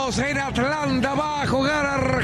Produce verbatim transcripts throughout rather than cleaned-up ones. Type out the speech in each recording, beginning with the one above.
Estamos en Atlanta, va a jugar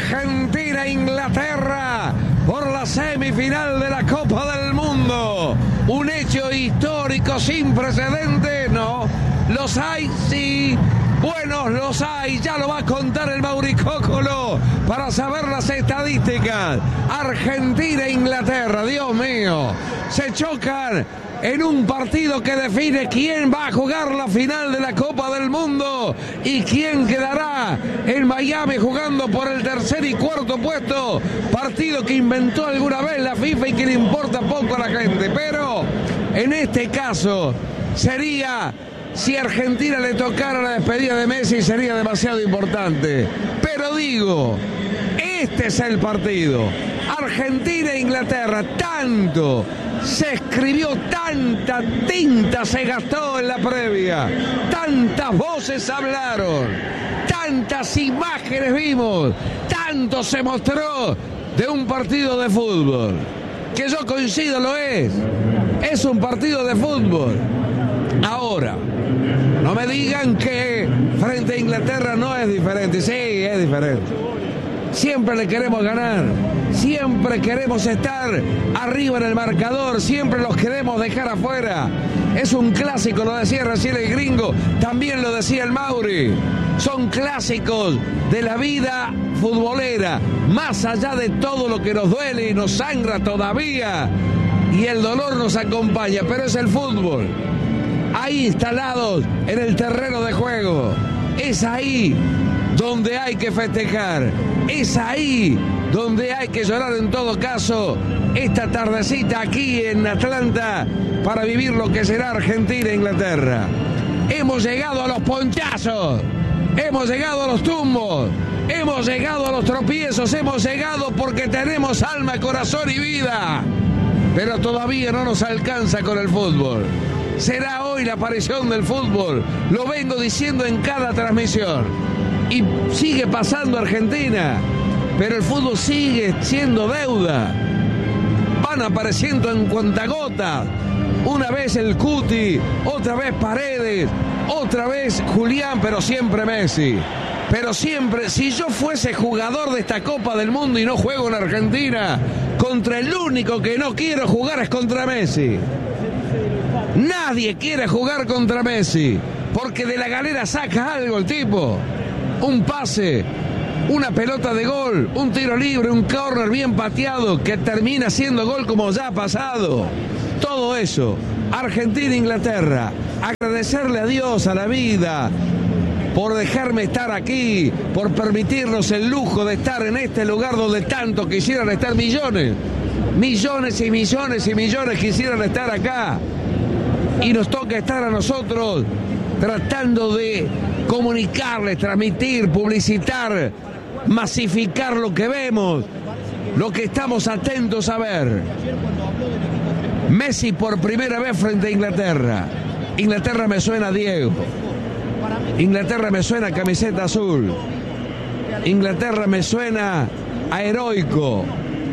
Argentina-Inglaterra por la semifinal de la Copa del Mundo. Un hecho histórico sin precedentes, ¿no? Los hay, sí. Buenos los hay, ya lo va a contar el Mauricócolo para saber las estadísticas. Argentina e Inglaterra, Dios mío, se chocan en un partido que define quién va a jugar la final de la Copa del Mundo y quién quedará en Miami jugando por el tercer y cuarto puesto. Partido que inventó alguna vez la FIFA y que le importa poco a la gente, pero en este caso sería... Si a Argentina le tocara la despedida de Messi sería demasiado importante. Pero digo, este es el partido. Argentina e Inglaterra, tanto se escribió, tanta tinta se gastó en la previa, tantas voces hablaron, tantas imágenes vimos, tanto se mostró de un partido de fútbol. Que yo coincido, lo es. Es un partido de fútbol. Ahora, no me digan que frente a Inglaterra no es diferente. Sí, es diferente. Siempre le queremos ganar. Siempre queremos estar arriba en el marcador. Siempre los queremos dejar afuera. Es un clásico, lo decía recién el gringo. También lo decía el Mauri. Son clásicos de la vida futbolera. Más allá de todo lo que nos duele y nos sangra todavía. Y el dolor nos acompaña. Pero es el fútbol. Ahí instalados en el terreno de juego. Es ahí donde hay que festejar. Es ahí donde hay que llorar en todo caso esta tardecita aquí en Atlanta para vivir lo que será Argentina e Inglaterra. Hemos llegado a los ponchazos, hemos llegado a los tumbos, hemos llegado a los tropiezos, hemos llegado porque tenemos alma, corazón y vida. Pero todavía no nos alcanza con el fútbol. Será hoy la aparición del fútbol. Lo vengo diciendo en cada transmisión. Y sigue pasando Argentina. Pero el fútbol sigue siendo deuda. Van apareciendo en cuentagotas. Una vez el Cuti, otra vez Paredes, otra vez Julián, pero siempre Messi. Pero siempre, si yo fuese jugador de esta Copa del Mundo y no juego en Argentina, contra el único que no quiero jugar es contra Messi. Nadie quiere jugar contra Messi, porque de la galera saca algo el tipo. Un pase, una pelota de gol, un tiro libre, un córner bien pateado que termina siendo gol como ya ha pasado. Todo eso, Argentina e Inglaterra. Agradecerle a Dios, a la vida, por dejarme estar aquí, por permitirnos el lujo de estar en este lugar donde tanto quisieran estar millones. Millones y millones y millones quisieran estar acá. Y nos toca estar a nosotros tratando de comunicarles, transmitir, publicitar, masificar lo que vemos, lo que estamos atentos a ver. Messi por primera vez frente a Inglaterra. Inglaterra me suena a Diego. Inglaterra me suena a camiseta azul. Inglaterra me suena a heroico.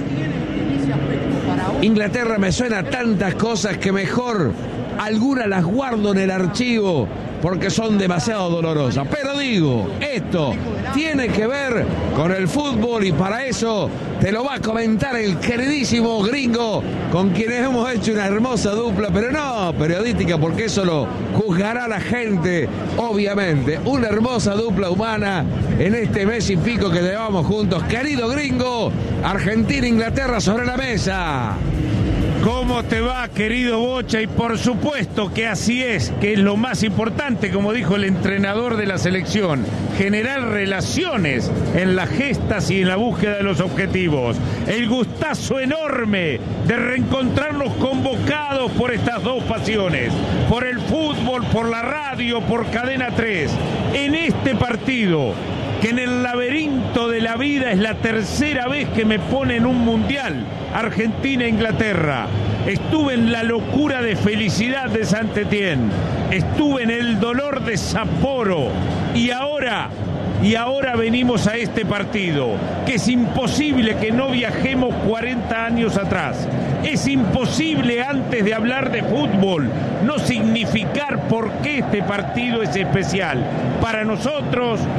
Inglaterra me suena a tantas cosas que mejor algunas las guardo en el archivo porque son demasiado dolorosas. Pero digo, esto tiene que ver con el fútbol y para eso te lo va a comentar el queridísimo gringo con quienes hemos hecho una hermosa dupla, pero no periodística porque eso lo juzgará la gente, obviamente. Una hermosa dupla humana en este mes y pico que llevamos juntos. Querido gringo, Argentina e Inglaterra sobre la mesa. ¿Cómo te va, querido Bocha? Y por supuesto que así es, que es lo más importante, como dijo el entrenador de la selección, generar relaciones en las gestas y en la búsqueda de los objetivos. El gustazo enorme de reencontrarnos convocados por estas dos pasiones, por el fútbol, por la radio, por Cadena tres, en este partido, que en el laberinto de la vida es la tercera vez que me pone en un mundial, Argentina e Inglaterra. Estuve en la locura de felicidad de Saint-Étienne, estuve en el dolor de Sapporo y ahora, y ahora venimos a este partido, que es imposible que no viajemos cuarenta años atrás. Es imposible antes de hablar de fútbol no significar por qué este partido es especial. Para nosotros,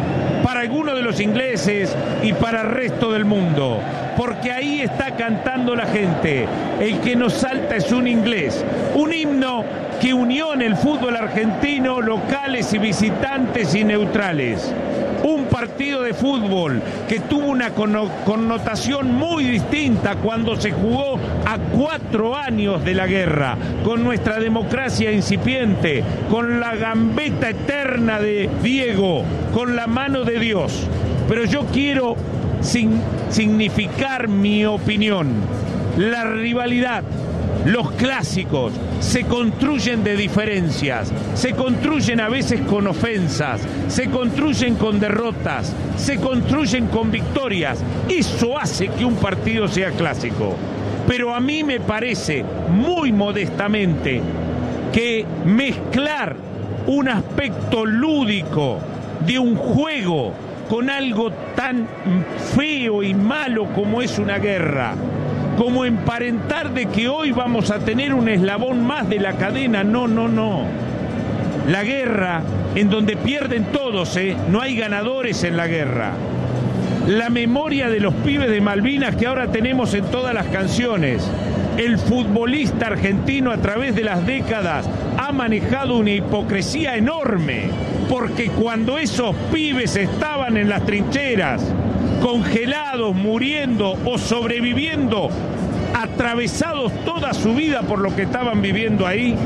para algunos de los ingleses y para el resto del mundo, porque ahí está cantando la gente. El que nos salta es un inglés, un himno que unió en el fútbol argentino locales y visitantes y neutrales. Un partido de fútbol que tuvo una connotación muy distinta cuando se jugó a cuatro años de la guerra, con nuestra democracia incipiente, con la gambeta eterna de Diego, con la mano de Dios. Pero yo quiero sin, significar mi opinión. La rivalidad, los clásicos, se construyen de diferencias, se construyen a veces con ofensas, se construyen con derrotas, se construyen con victorias. Eso hace que un partido sea clásico. Pero a mí me parece, muy modestamente, que mezclar un aspecto lúdico de un juego con algo tan feo y malo como es una guerra, como emparentar de que hoy vamos a tener un eslabón más de la cadena. No, no, no. La guerra, en donde pierden todos, ¿eh? No hay ganadores en la guerra. La memoria de los pibes de Malvinas que ahora tenemos en todas las canciones. El futbolista argentino a través de las décadas ha manejado una hipocresía enorme, porque cuando esos pibes estaban en las trincheras, congelados, muriendo o sobreviviendo, atravesados toda su vida por lo que estaban viviendo ahí,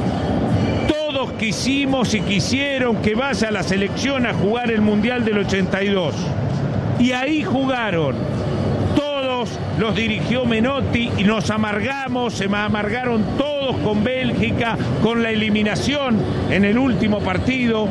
todos quisimos y quisieron que vaya a la selección a jugar el Mundial del ochenta y dos. Y ahí jugaron. Todos los dirigió Menotti y nos amargamos, se me amargaron todos con Bélgica, con la eliminación en el último partido.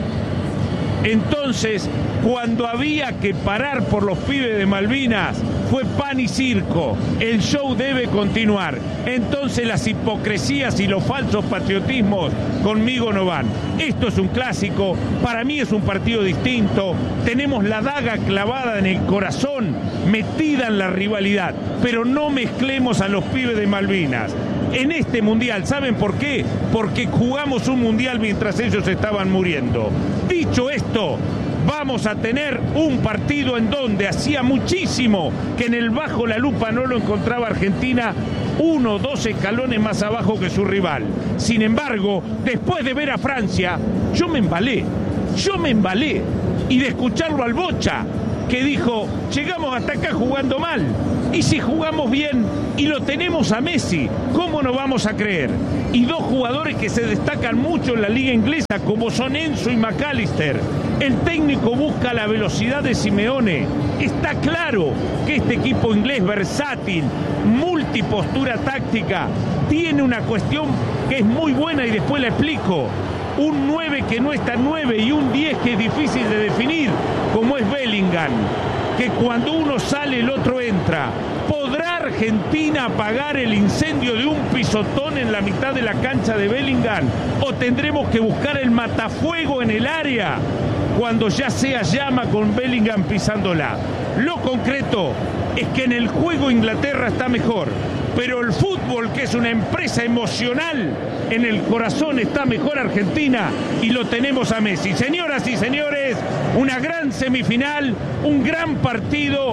Entonces, cuando había que parar por los pibes de Malvinas, fue pan y circo. El show debe continuar. Entonces las hipocresías y los falsos patriotismos conmigo no van. Esto es un clásico, para mí es un partido distinto. Tenemos la daga clavada en el corazón, metida en la rivalidad, pero no mezclemos a los pibes de Malvinas en este mundial. ¿Saben por qué? Porque jugamos un mundial mientras ellos estaban muriendo. Dicho esto, vamos a tener un partido en donde hacía muchísimo que en el Bajo la Lupa no lo encontraba Argentina uno o dos escalones más abajo que su rival. Sin embargo, después de ver a Francia, yo me embalé, yo me embalé, y de escucharlo al Bocha, que dijo, llegamos hasta acá jugando mal, y si jugamos bien y lo tenemos a Messi, ¿cómo no vamos a creer? Y dos jugadores que se destacan mucho en la liga inglesa, como son Enzo y McAllister. El técnico busca la velocidad de Simeone. Está claro que este equipo inglés versátil, multipostura táctica, tiene una cuestión que es muy buena y después la explico. Un nueve que no está nueve y un diez que es difícil de definir, como es Bellingham, que cuando uno sale el otro entra. ¿Podrá Argentina apagar el incendio de un pisotón en la mitad de la cancha de Bellingham? ¿O tendremos que buscar el matafuego en el área cuando ya sea llama con Bellingham pisándola? Lo concreto es que en el juego Inglaterra está mejor, pero el fútbol, que es una empresa emocional, en el corazón está mejor Argentina, y lo tenemos a Messi. Señoras y señores, una gran semifinal, un gran partido,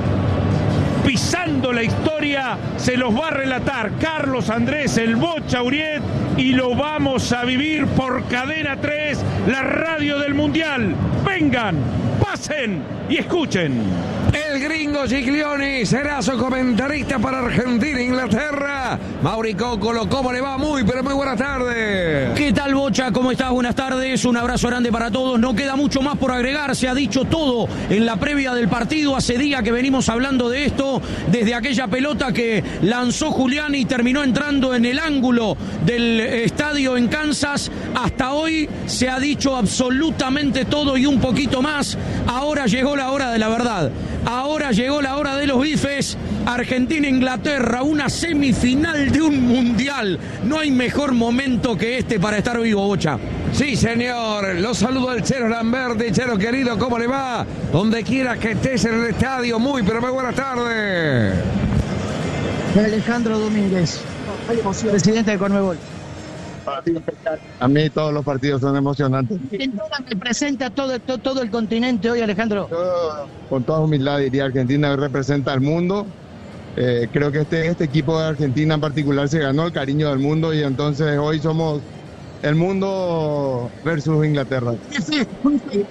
pisando la historia, se los va a relatar Carlos Andrés, el Bocha Uriet, y lo vamos a vivir por Cadena tres, la radio del Mundial. Vengan, pasen y escuchen. El gringo Giglioni será su comentarista para Argentina e Inglaterra. Mauri Cócolo, ¿cómo le va? Muy, pero muy buenas tardes. ¿Qué tal, Bocha? ¿Cómo estás? Buenas tardes. Un abrazo grande para todos. No queda mucho más por agregar. Se ha dicho todo en la previa del partido. Hace día que venimos hablando de esto, desde aquella pelota que lanzó Julián y terminó entrando en el ángulo del estadio en Kansas. Hasta hoy se ha dicho absolutamente todo y un poquito más. Ahora llegó la hora de la verdad. Ahora llegó la hora de los bifes. Argentina-Inglaterra, una semifinal de un mundial. No hay mejor momento que este para estar vivo, Bocha. Sí, señor. Los saludo al Chero Lamberti. Chero querido, ¿cómo le va? Donde quiera que estés en el estadio. Muy, pero muy buenas tardes. Alejandro Domínguez, presidente de Conmebol. A mí todos los partidos son emocionantes. Argentina representa todo, todo, todo el continente hoy, Alejandro. Yo, con toda humildad diría, Argentina representa al mundo. Eh, creo que este, este equipo de Argentina en particular se ganó el cariño del mundo y entonces hoy somos el mundo versus Inglaterra. ¿Qué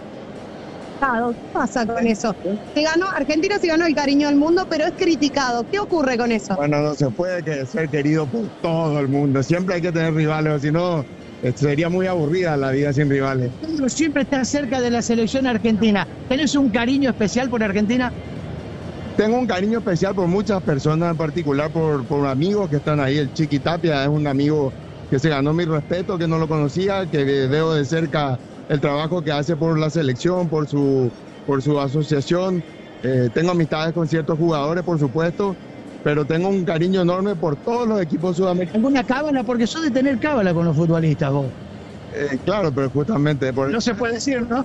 pasa con eso? Se ganó, Argentina se ganó el cariño del mundo, pero es criticado. ¿Qué ocurre con eso? Bueno, no se puede que ser querido por todo el mundo. Siempre hay que tener rivales, o si no, sería muy aburrida la vida sin rivales. Siempre estás cerca de la selección argentina. ¿Tenés un cariño especial por Argentina? Tengo un cariño especial por muchas personas, en particular por, por amigos que están ahí. El Chiqui Tapia es un amigo que se ganó mi respeto, que no lo conocía, que veo de cerca el trabajo que hace por la selección, por su, por su asociación. Eh, tengo amistades con ciertos jugadores, por supuesto, pero tengo un cariño enorme por todos los equipos sudamericanos. ¿Alguna cábala? Porque sos de tener cábala con los futbolistas, vos. Eh, claro, pero justamente... Por... No se puede decir, ¿no?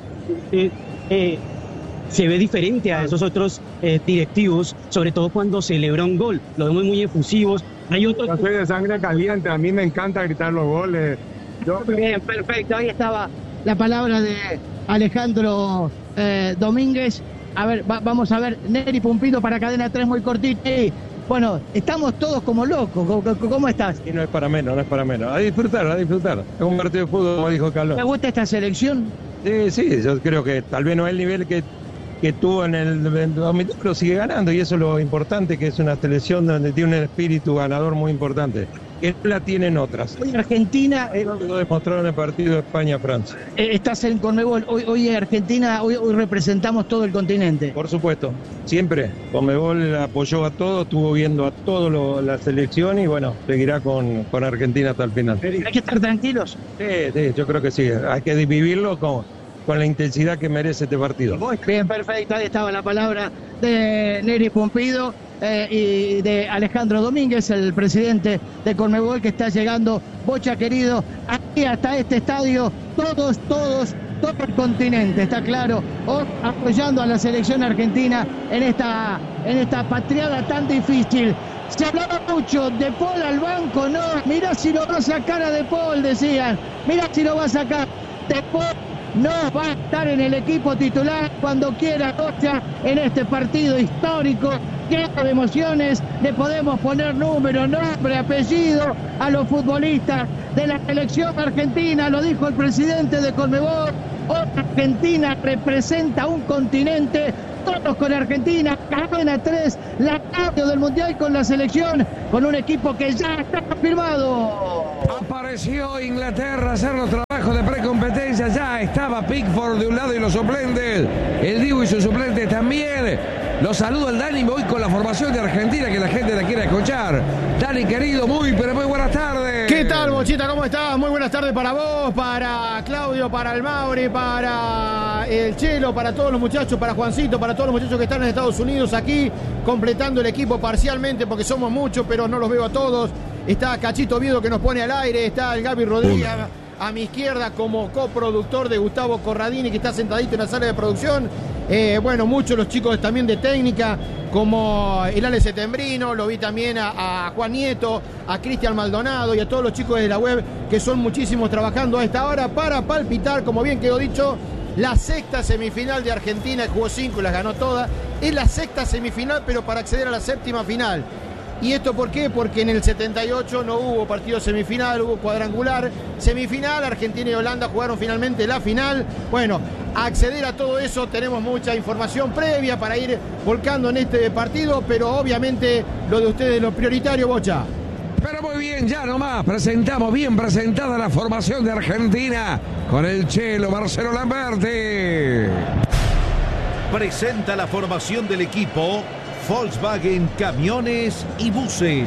Eh, eh, se ve diferente a esos otros eh, directivos, sobre todo cuando celebra un gol. Los vemos muy efusivos. Hay otros... Yo soy de sangre caliente, a mí me encanta gritar los goles. Yo... Bien, perfecto. Ahí estaba la palabra de Alejandro eh, Domínguez. A ver, va, vamos a ver, Neri Pumpido para Cadena tres, muy cortito. Bueno, estamos todos como locos. ¿Cómo, cómo estás? Y no es para menos, no es para menos. A disfrutar, a disfrutar. Es un partido de fútbol, como dijo Carlos. ¿Te gusta esta selección? Sí, sí, yo creo que tal vez no es el nivel que, que tuvo en el dos mil dos, pero sigue ganando. Y eso es lo importante, que es una selección donde tiene un espíritu ganador muy importante, que no la tienen otras. Hoy Argentina... Eh, lo demostraron en el partido de España-Francia. Eh, estás en Conmebol. Hoy, hoy Argentina, hoy, hoy representamos todo el continente. Por supuesto, siempre. Conmebol apoyó a todos, estuvo viendo a toda la selección y bueno, seguirá con, con Argentina hasta el final. ¿Hay que estar tranquilos? Sí, sí, yo creo que sí. Hay que vivirlo con, con la intensidad que merece este partido. Bien, perfecto. Ahí estaba la palabra de Neri Pumpido. Eh, y de Alejandro Domínguez, el presidente de Conmebol, que está llegando. Bocha querido, aquí hasta este estadio, todos, todos, todo el continente, está claro, hoy apoyando a la selección argentina en esta, en esta patriada tan difícil. Se hablaba mucho de Paul al banco, no, mirá si lo va a sacar a De Paul, decían, mirá si lo va a sacar. De Paul no va a estar en el equipo titular cuando quiera Bocha en este partido histórico, lleno de emociones. Le podemos poner número, nombre, apellido a los futbolistas de la selección argentina, lo dijo el presidente de Conmebol. Hoy Argentina representa un continente, todos con Argentina, Cadena tres, la radio del Mundial con la selección, con un equipo que ya está confirmado. Apareció Inglaterra a hacer los trabajos de precompetencia, ya estaba Pickford de un lado y los suplentes, el Dibu y sus suplentes también. Los saludo al Dani, me voy con la formación de Argentina que la gente la quiere escuchar. Dani querido, muy pero muy buenas tardes. ¿Qué tal, Bochita? ¿Cómo estás? Muy buenas tardes para vos, para Claudio, para el Mauri, para el Chelo, para todos los muchachos, para Juancito, para todos los muchachos que están en Estados Unidos aquí, completando el equipo parcialmente porque somos muchos, pero no los veo a todos. Está Cachito Oviedo que nos pone al aire, está el Gaby Rodríguez a, a mi izquierda como coproductor de Gustavo Corradini, que está sentadito en la sala de producción. Eh, bueno, muchos los chicos también de técnica, como el Ale Setembrino, lo vi también a, a Juan Nieto, a Cristian Maldonado y a todos los chicos de la web, que son muchísimos trabajando a esta hora para palpitar, como bien quedó dicho, la sexta semifinal de Argentina. Jugó cinco y las ganó todas. Es la sexta semifinal, pero para acceder a la séptima final. ¿Y esto por qué? Porque en el setenta y ocho no hubo partido semifinal, hubo cuadrangular. Semifinal, Argentina y Holanda jugaron finalmente la final. Bueno, a acceder a todo eso tenemos mucha información previa para ir volcando en este partido, pero obviamente lo de ustedes es lo prioritario, Bocha. Pero muy bien, ya nomás presentamos bien presentada la formación de Argentina con el Chelo Marcelo Lamberti. Presenta la formación del equipo Volkswagen Camiones y Buses.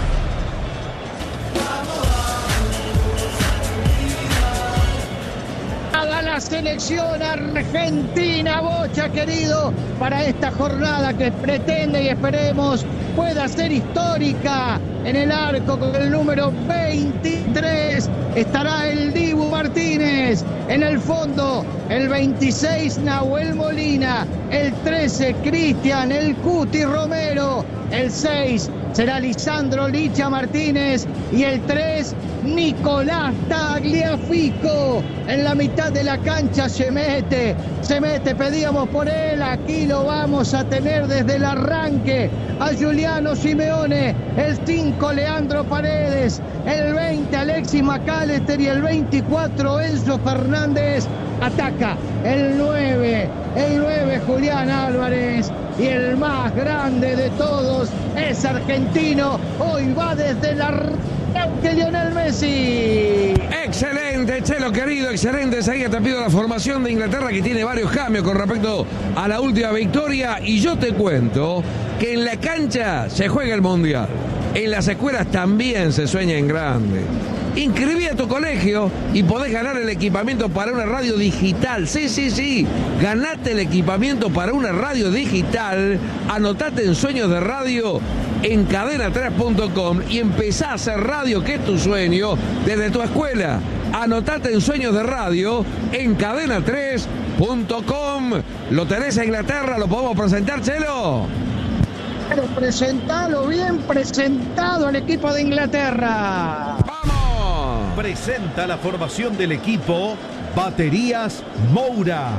A la selección argentina, Bocha querido, para esta jornada que pretende y esperemos pueda ser histórica. En el arco con el número veintitrés estará el Dibu Martínez. En el fondo el veintiséis Nahuel Molina. El trece Cristian El Cuti Romero. El seis será Lisandro Licha Martínez. Y el tres Nicolás Tagliafico en la mitad de la cancha se mete, se mete, pedíamos por él, aquí lo vamos a tener desde el arranque a Giuliano Simeone, el cinco Leandro Paredes, el veinte Alexis McAllister y el veinticuatro Enzo Fernández. Ataca el nueve, el nueve Julián Álvarez, y el más grande de todos es argentino, hoy va desde el arranque Lionel Messi. Excelente, Chelo querido, excelente. Seguía te pido la formación de Inglaterra, que tiene varios cambios con respecto a la última victoria, y yo te cuento que en la cancha se juega el Mundial, en las escuelas también se sueña en grande. Inscribí a tu colegio y podés ganar el equipamiento para una radio digital. Sí, sí, sí. Ganate el equipamiento para una radio digital. Anotate en Sueños de Radio en cadena tres punto com y empezá a hacer radio, que es tu sueño, desde tu escuela. Anotate en Sueños de Radio en cadena tres punto com. ¿Lo tenés a Inglaterra? ¿Lo podemos presentar, Chelo? Pero presentalo bien presentado al equipo de Inglaterra. Presenta la formación del equipo Baterías Moura.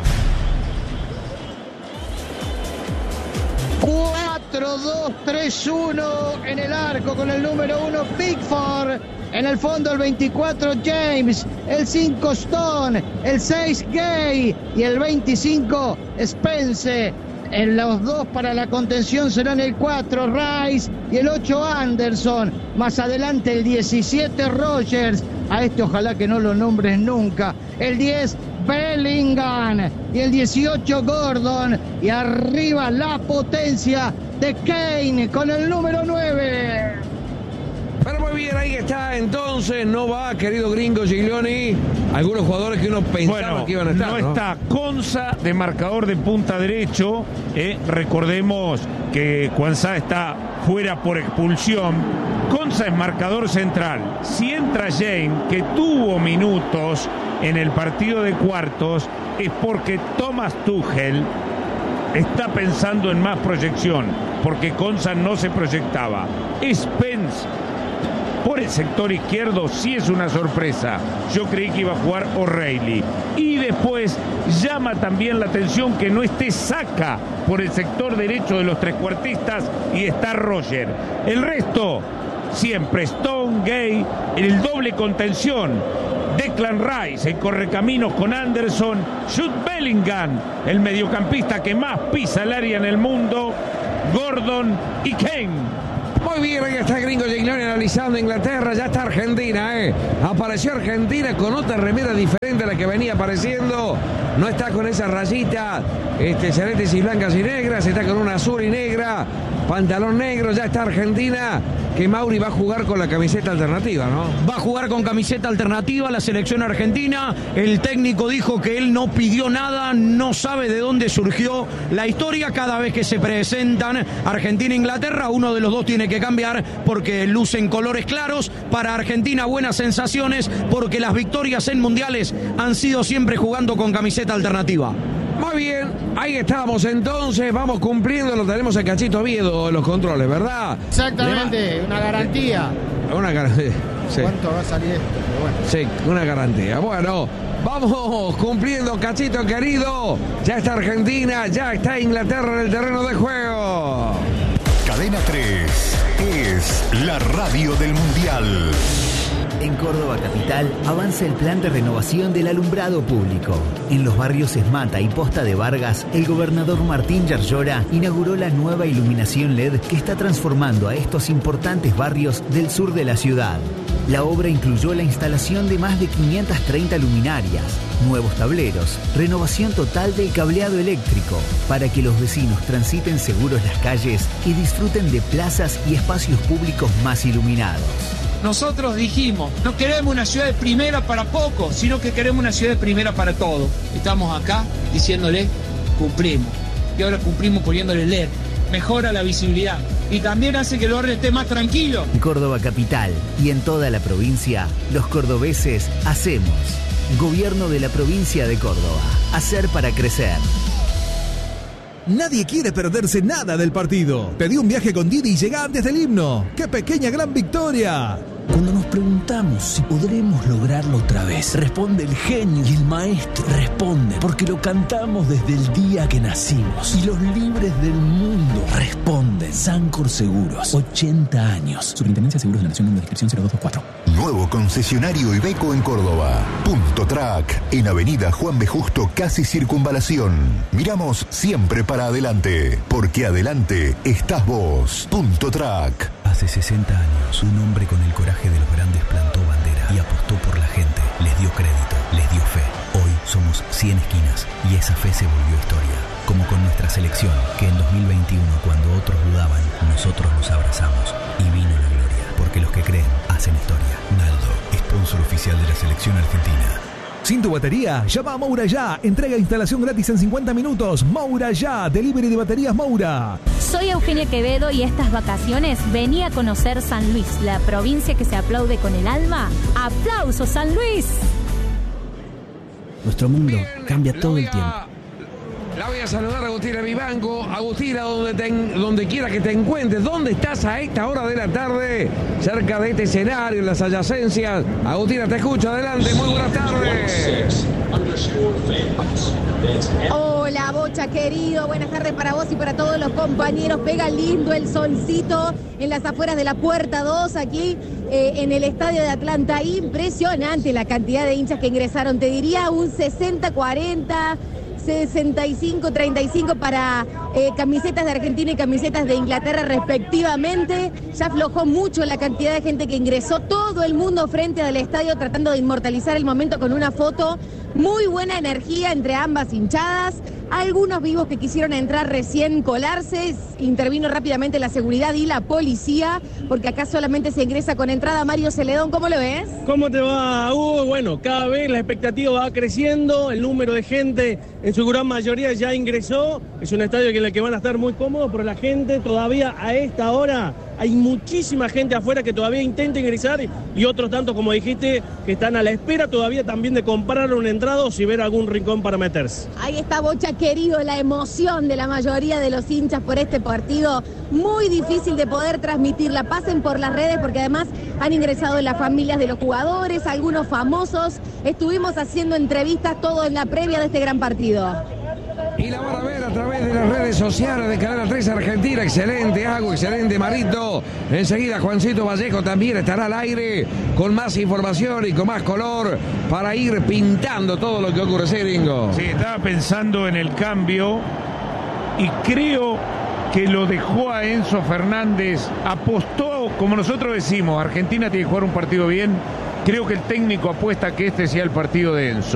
cuatro dos tres uno en el arco con el número uno Pickford. En el fondo el veinticuatro James, el cinco Stone, el seis Gay y el veinticinco Spence. En los dos para la contención serán el cuatro Rice y el ocho Anderson. Más adelante el diecisiete Rogers. A este ojalá que no lo nombres nunca. El diez Bellingham y el dieciocho Gordon. Y arriba la potencia de Kane con el número nueve. Pero muy bien, ahí está. Entonces no va, querido gringo Giglioni, algunos jugadores que uno pensaba bueno, que iban a estar. No, ¿no? está Konsa de marcador de punta derecho. Eh, recordemos que Quansah está fuera por expulsión. Konsa es marcador central. Si entra James, que tuvo minutos en el partido de cuartos, es porque Thomas Tuchel está pensando en más proyección, porque Konsa no se proyectaba. Spence por el sector izquierdo sí es una sorpresa. Yo creí que iba a jugar O'Reilly. Y después llama también la atención que no esté Saka por el sector derecho de los trecuartistas y está Roger. El resto, siempre Stone, Gay, el doble contención. Declan Rice, el correcaminos con Anderson. Jude Bellingham, el mediocampista que más pisa el área en el mundo. Gordon y Kane. Muy bien, ahí está Gringo Giglioni analizando Inglaterra. Ya está Argentina, ¿eh? Apareció Argentina con otra remera diferente a la que venía apareciendo. No está con esa rayita este, celestes y blancas y negras. Está con una azul y negra, pantalón negro. Ya está Argentina, que Mauri va a jugar con la camiseta alternativa, ¿no? Va a jugar con camiseta alternativa la selección argentina. El técnico dijo que él no pidió nada, no sabe de dónde surgió la historia. Cada vez que se presentan Argentina e Inglaterra, uno de los dos tiene que cambiar porque lucen colores claros. Para Argentina buenas sensaciones porque las victorias en mundiales han sido siempre jugando con camiseta alternativa. Muy bien, ahí estamos entonces, vamos cumpliendo, lo tenemos a Cachito Oviedo en los controles, ¿verdad? Exactamente, una garantía. Una garantía, sí. ¿Cuánto va a salir esto? Pero bueno. Sí, una garantía. Bueno, vamos cumpliendo, Cachito querido. Ya está Argentina, ya está Inglaterra en el terreno de juego. Cadena tres es la radio del Mundial. En Córdoba Capital avanza el plan de renovación del alumbrado público. En los barrios Esmata y Posta de Vargas, el gobernador Martín Yarlora inauguró la nueva iluminación L E D que está transformando a estos importantes barrios del sur de la ciudad. La obra incluyó la instalación de más de quinientas treinta luminarias, nuevos tableros, renovación total del cableado eléctrico, para que los vecinos transiten seguros las calles y disfruten de plazas y espacios públicos más iluminados. Nosotros dijimos, no queremos una ciudad de primera para pocos, sino que queremos una ciudad de primera para todos. Estamos acá diciéndole, cumplimos. Y ahora cumplimos poniéndole L E D. Mejora la visibilidad y también hace que el barrio esté más tranquilo. En Córdoba Capital y en toda la provincia, los cordobeses hacemos. Gobierno de la provincia de Córdoba. Hacer para crecer. Nadie quiere perderse nada del partido. Pedí un viaje con Didi y llega antes del himno. ¡Qué pequeña gran victoria! Cuando nos preguntamos si podremos lograrlo otra vez, responde el genio y el maestro. Responde porque lo cantamos desde el día que nacimos. Y los libres del mundo responden. Sancor Seguros, ochenta años. Superintendencia de Seguros de la Nación, número de inscripción cero dos dos cuatro. Nuevo concesionario Iveco en Córdoba. Punto Track, en Avenida Juan B. Justo, casi Circunvalación. Miramos siempre para adelante, porque adelante estás vos. Punto Track. Hace sesenta años, un hombre con el coraje de los grandes plantó bandera y apostó por la gente. Les dio crédito, les dio fe. Hoy somos cien esquinas y esa fe se volvió historia. Como con nuestra selección, que en dos mil veintiuno, cuando otros dudaban, nosotros los abrazamos y vino la gloria. Porque los que creen hacen historia. Naldo, sponsor oficial de la selección argentina. Sin tu batería, llama a Moura Ya. Entrega e instalación gratis en cincuenta minutos. Moura Ya, delivery de baterías Moura. Soy Eugenia Quevedo y estas vacaciones vení a conocer San Luis, la provincia que se aplaude con el alma. ¡Aplausos, San Luis! Nuestro mundo cambia todo el tiempo. La voy a saludar a Agustina Vivanco. Agustina, donde, te, donde quiera que te encuentres, ¿dónde estás a esta hora de la tarde? Cerca de este escenario, en las adyacencias. Agustina, te escucho, adelante, muy buenas tardes. Hola, Bocha querido, buenas tardes para vos y para todos los compañeros. Pega lindo el solcito en las afueras de la puerta dos, aquí eh, en el estadio de Atlanta. Impresionante la cantidad de hinchas que ingresaron, te diría un sesenta cuarenta, sesenta y cinco treinta y cinco para eh, camisetas de Argentina y camisetas de Inglaterra respectivamente. Ya aflojó mucho la cantidad de gente que ingresó, todo el mundo frente al estadio tratando de inmortalizar el momento con una foto. Muy buena energía entre ambas hinchadas. Algunos vivos que quisieron entrar recién colarse, intervino rápidamente la seguridad y la policía, porque acá solamente se ingresa con entrada. Mario Celedón, ¿cómo lo ves? ¿Cómo te va, Hugo? Bueno, cada vez la expectativa va creciendo, el número de gente en su gran mayoría ya ingresó, es un estadio en el que van a estar muy cómodos, pero la gente todavía a esta hora, hay muchísima gente afuera que todavía intenta ingresar y otros tantos, como dijiste, que están a la espera todavía también de comprar una entrada o si ver algún rincón para meterse. Ahí está, Bocha querido, la emoción de la mayoría de los hinchas por este partido. Muy difícil de poder transmitirla. Pasen por las redes porque además han ingresado las familias de los jugadores, algunos famosos. Estuvimos haciendo entrevistas todo en la previa de este gran partido. Y la van a ver a través de las redes sociales de Canal tres Argentina. Excelente, Hago, excelente, Marito. Enseguida Juancito Vallejo también estará al aire con más información y con más color para ir pintando todo lo que ocurre. Sí, Ringo. Sí, estaba pensando en el cambio y creo que lo dejó a Enzo Fernández. Apostó, como nosotros decimos, Argentina tiene que jugar un partido bien. Creo que el técnico apuesta que este sea el partido de Enzo.